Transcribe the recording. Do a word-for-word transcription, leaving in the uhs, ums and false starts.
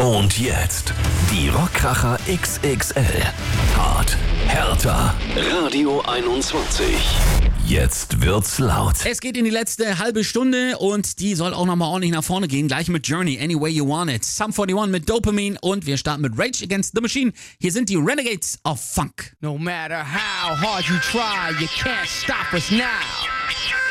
Und jetzt die Rockkracher X X L. Hart, härter. Radio einundzwanzig. Jetzt wird's laut. Es geht in die letzte halbe Stunde und die soll auch nochmal ordentlich nach vorne gehen. Gleich mit Journey, Any Way You Want It. Sum einundvierzig mit Dopamine und wir starten mit Rage Against the Machine. Hier sind die Renegades of Funk. No matter how hard you try, you can't stop us now.